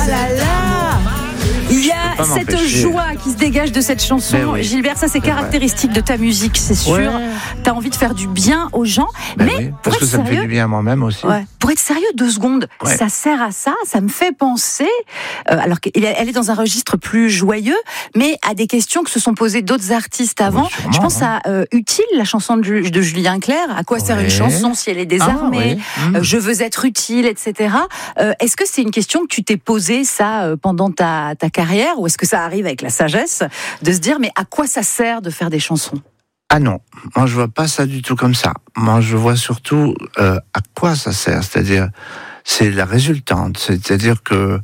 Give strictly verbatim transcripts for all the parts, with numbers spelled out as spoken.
là là. Il y a cette joie qui se dégage de cette chanson. Oui. Gilbert, ça c'est, c'est caractéristique vrai. de ta musique, c'est sûr. Ouais. Tu as envie de faire du bien aux gens. Ben mais oui, parce que ça sérieux, me fait du bien à moi-même aussi. Ouais. Pour être sérieux, deux secondes, ouais. ça sert à ça, ça me fait penser, euh, alors qu'elle est dans un registre plus joyeux, mais à des questions que se sont posées d'autres artistes avant. Oui, sûrement, Je pense hein. à euh, Utile, la chanson de, de Julien Clerc. À quoi ouais. sert une chanson si elle est désarmée ah, oui. mmh. euh, Je veux être utile, et cetera. Euh, est-ce que c'est une question que tu t'es posée, ça, euh, pendant ta, ta carrière, ou est-ce que ça arrive avec la sagesse de se dire, mais à quoi ça sert de faire des chansons ? Ah non, moi je vois pas ça du tout comme ça. Moi je vois surtout euh, à quoi ça sert, c'est-à-dire c'est la résultante, c'est-à-dire que euh,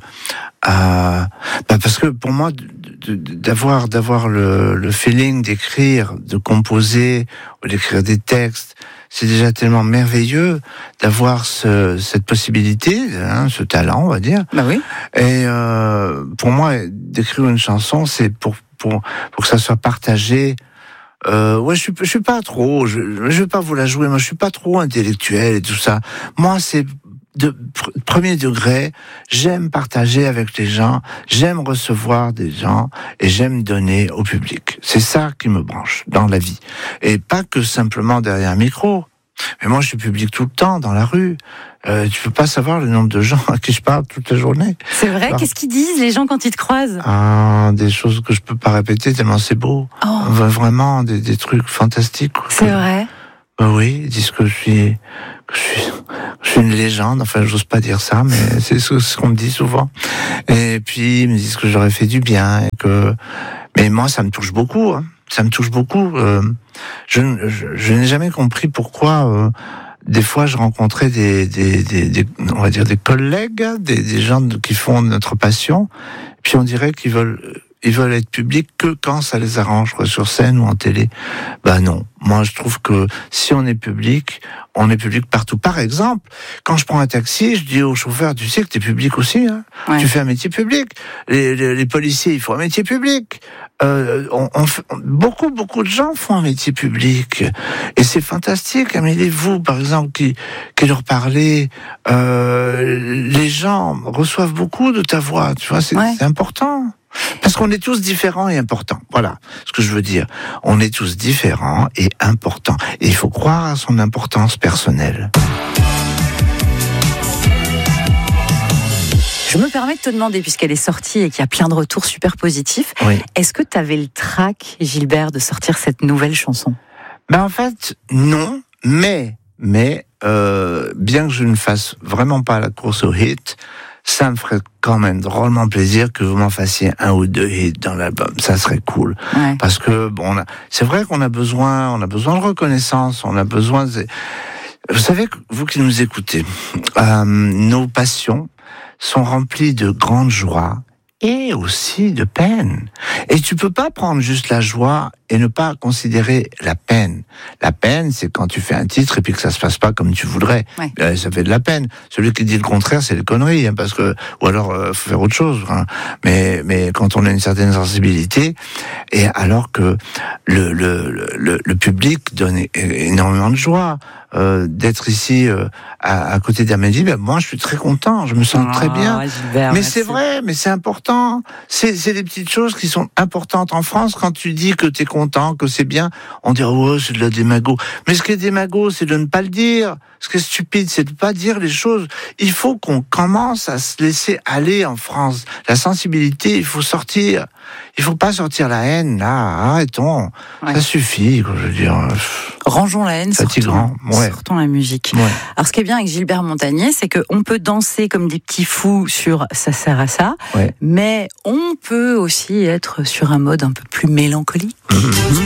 bah parce que pour moi d'avoir d'avoir le, le feeling d'écrire, de composer ou d'écrire des textes, c'est déjà tellement merveilleux d'avoir ce, cette possibilité, hein, ce talent, on va dire. Bah oui. Et euh, pour moi, d'écrire une chanson, c'est pour pour pour que ça soit partagé. Euh, ouais, je suis, je suis pas trop, je, je vais pas vous la jouer, moi je suis pas trop intellectuel et tout ça. Moi, c'est de pr- premier degré, j'aime partager avec les gens, j'aime recevoir des gens et j'aime donner au public. C'est ça qui me branche dans la vie. Et pas que simplement derrière un micro. Mais moi, je suis public tout le temps, dans la rue. Euh, tu peux pas savoir le nombre de gens à qui je parle toute la journée. C'est vrai. Alors, qu'est-ce qu'ils disent, les gens, quand ils te croisent ? Ah, des choses que je peux pas répéter tellement c'est beau. Oh. Vraiment, des, des trucs fantastiques. C'est que, vrai. Bah oui, ils disent que je suis, que je suis, je suis une légende. Enfin, j'ose pas dire ça, mais c'est ce, ce qu'on me dit souvent. Et puis, ils me disent que j'aurais fait du bien et que, mais moi, ça me touche beaucoup. Hein. Ça me touche beaucoup. Euh, je, je, je n'ai jamais compris pourquoi. Euh, des fois, je rencontrais des, des, des, des, on va dire des collègues, des, des gens qui font notre passion. Puis on dirait qu'ils veulent, ils veulent être publics que quand ça les arrange, quoi, sur scène ou en télé. Ben non. Moi, je trouve que si on est public, on est public partout. Par exemple, quand je prends un taxi, je dis au chauffeur, tu sais que t'es public aussi, hein. Ouais. Tu fais un métier public. Les, les, les policiers, ils font un métier public. Euh, on, on fait, beaucoup, beaucoup de gens font un métier public. Et c'est fantastique. Mais vous, par exemple, qui, qui leur parlez, euh, les gens reçoivent beaucoup de ta voix. Tu vois, c'est, ouais. c'est important. Parce qu'on est tous différents et importants. Voilà ce que je veux dire. On est tous différents et importants. Et il faut croire à son importance personnelle. Je me permets de te demander, puisqu'elle est sortie et qu'il y a plein de retours super positifs, oui. Est-ce que tu avais le trac, Gilbert, de sortir cette nouvelle chanson ? Ben en fait, non. Mais, mais euh, bien que je ne fasse vraiment pas la course au hit, ça me ferait quand même drôlement plaisir que vous m'en fassiez un ou deux hits dans l'album. Ça serait cool. Ouais. Parce que, bon, on a, c'est vrai qu'on a besoin, on a besoin de reconnaissance, on a besoin de... Vous savez, vous qui nous écoutez, euh, nos passions sont remplies de grandes joies et aussi de peine. Et tu peux pas prendre juste la joie et ne pas considérer la peine. La peine, c'est quand tu fais un titre et puis que ça se passe pas comme tu voudrais. Ouais. Euh, ça fait de la peine. Celui qui dit le contraire, c'est des conneries, hein, parce que, ou alors, euh, faut faire autre chose, hein. Mais, mais quand on a une certaine sensibilité, et alors que le, le, le, le public donne énormément de joie, euh, d'être ici, euh, à, à côté d'Amélie, ben, moi, je suis très content, je me sens oh, très bien. Gilbert, mais merci. C'est vrai, mais c'est important. C'est, c'est des petites choses qui sont importantes en France. Quand tu dis que t'es content, que c'est bien, on dirait oh c'est de la démago. Mais ce qui est démago, c'est de ne pas le dire. Ce qui est stupide, c'est de ne pas dire les choses. Il faut qu'on commence à se laisser aller en France. La sensibilité, il faut sortir. Il faut pas sortir la haine, là. Arrêtons. Ouais. Ça suffit, quoi, je veux dire. Rangeons la haine, sortons, ouais. sortons la musique. Ouais. Alors, ce qui est bien avec Gilbert Montagné, c'est qu'on peut danser comme des petits fous sur Ça sert à ça, ouais. Mais on peut aussi être sur un mode un peu plus mélancolique. Mmh.